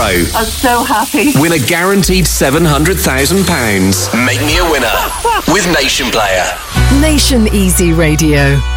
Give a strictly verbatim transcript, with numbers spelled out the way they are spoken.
Pro. I'm so happy. Win a guaranteed seven hundred thousand pounds. Make me a winner with Nation Player. Nation Easy Radio.